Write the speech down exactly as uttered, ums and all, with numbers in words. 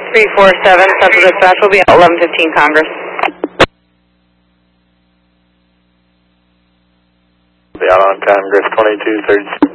three four seven, Central Dispatch will be eleven fifteen Congress. Be out on Congress twenty-two thirty.